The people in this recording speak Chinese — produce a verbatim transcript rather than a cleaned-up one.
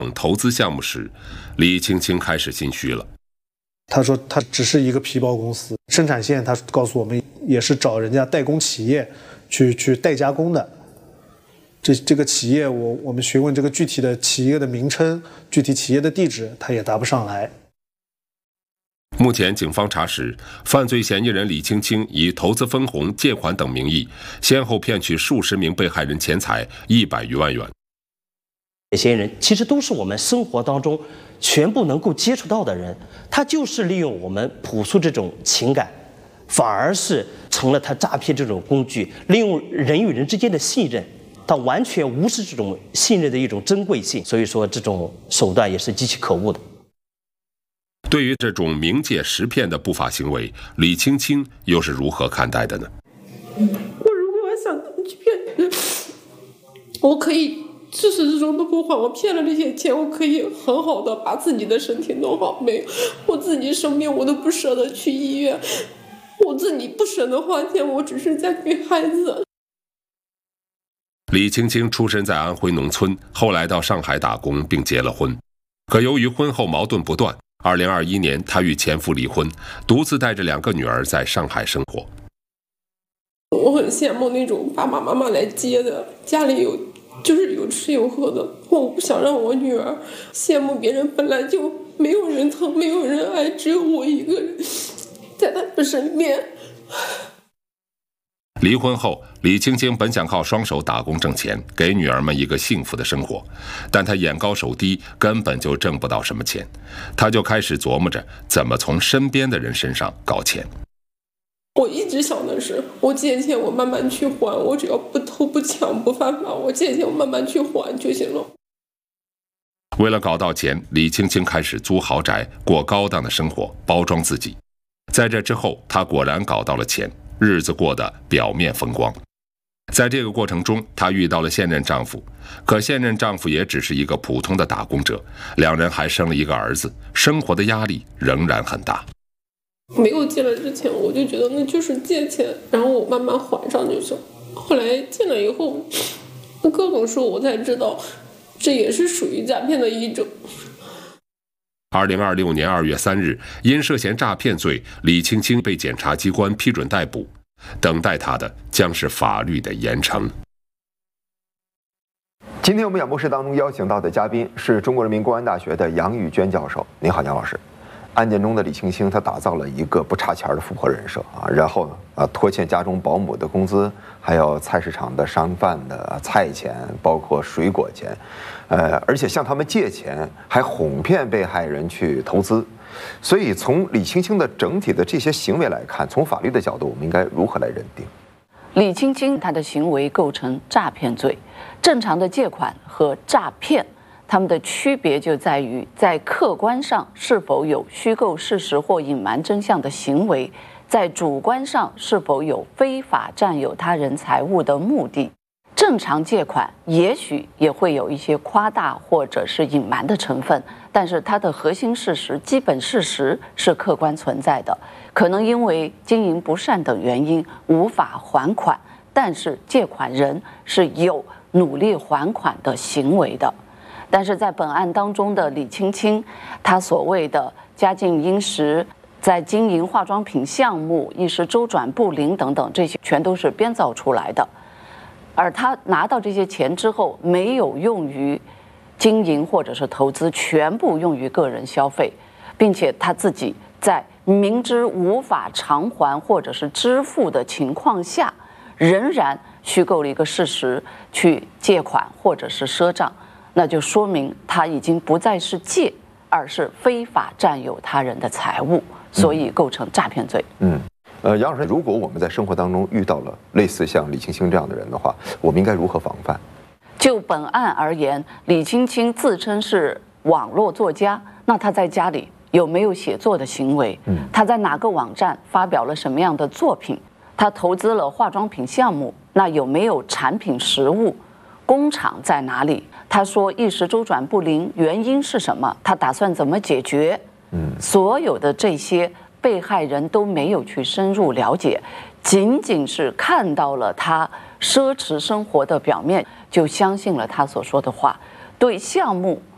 投资项目时，李青青开始心虚了。 他说他只是一个皮包公司，生产线他告诉我们也是找人家代工企业去去代加工的。这这个企业我我们询问这个具体的企业的名称、具体企业的地址，他也答不上来。 目前警方查实，犯罪嫌疑人李青青以投资分红、借款等名义，先后骗取数十名被害人钱财一百余万元。 嫌疑人其实都是我们生活当中全部能够接触到的人，他就是利用我们朴素这种情感，反而是成了他诈骗这种工具，利用人与人之间的信任，他完全无视这种信任的一种珍贵性，所以说这种手段也是极其可恶的。 对于这种明借实骗的不法行为，李青青又是如何看待的呢？ 我如果想去骗人，我可以自始至终都不还，我骗了这些钱，我可以很好的把自己的身体弄好，没有我自己生病我都不舍得去医院，我自己不舍得花钱，我只是在给孩子。 李青青出生在安徽农村，后来到上海打工并结了婚，可由于婚后矛盾不断，二零二一年她与前夫离婚，独自带着两个女儿在上海生活。 我很羡慕那种爸爸妈妈来接的，家里有就是有吃有喝的，我不想让我女儿羡慕别人，本来就没有人疼没有人爱，只有我一个人在他们身边。 离婚后，李青青本想靠双手打工挣钱，给女儿们一个幸福的生活，但她眼高手低，根本就挣不到什么钱。她就开始琢磨着怎么从身边的人身上搞钱。 我一直想的是，我借钱我慢慢去还，我只要不偷不抢不犯法，我借钱我慢慢去还就行了。 为了搞到钱，李青青开始租豪宅，过高档的生活，包装自己。在这之后，她果然搞到了钱，日子过得表面风光。在这个过程中，她遇到了现任丈夫，可现任丈夫也只是一个普通的打工者，两人还生了一个儿子，生活的压力仍然很大。 没有借了之前，我就觉得那就是借钱，然后我慢慢还上就行。后来借了以后，各种说我才知道，这也是属于诈骗的一种。 二零二六年二月三日，因涉嫌诈骗罪，李青青被检察机关批准逮捕，等待她的将是法律的严惩。 今天我们演播室当中邀请到的嘉宾是中国人民公安大学的杨宇娟教授。您好，杨老师。案件中的李青青，她打造了一个不差钱的富婆人设啊，然后呢，啊拖欠家中保姆的工资，还有菜市场的商贩的菜钱，包括水果钱，呃，而且向他们借钱，还哄骗被害人去投资。所以从李青青的整体的这些行为来看，从法律的角度，我们应该如何来认定？ 李青青她的行为构成诈骗罪，正常的借款和诈骗。他们的区别就在于，在客观上是否有虚构事实或隐瞒真相的行为，在主观上是否有非法占有他人财物的目的。正常借款也许也会有一些夸大或者是隐瞒的成分，但是它的核心事实、基本事实是客观存在的。可能因为经营不善等原因无法还款，但是借款人是有努力还款的行为的。但是在本案当中的李青青，她所谓的家境殷实，在经营化妆品项目，一时周转不灵等等，这些全都是编造出来的。而她拿到这些钱之后，没有用于经营或者是投资，全部用于个人消费，并且她自己在明知无法偿还或者是支付的情况下，仍然虚构了一个事实去借款或者是赊账。那就说明他已经不再是借，而是非法占有他人的财物，所以构成诈骗罪。 嗯，呃，杨老师，如果我们在生活当中遇到了类似像李青青这样的人的话，我们应该如何防范？ 就本案而言，李青青自称是网络作家，那他在家里有没有写作的行为？嗯，他在哪个网站发表了什么样的作品？他投资了化妆品项目，那有没有产品实物？工厂在哪里？他说一时周转不灵，原因是什么？他打算怎么解决？嗯，所有的这些被害人都没有去深入了解，仅仅是看到了他奢侈生活的表面，就相信了他所说的话，对项目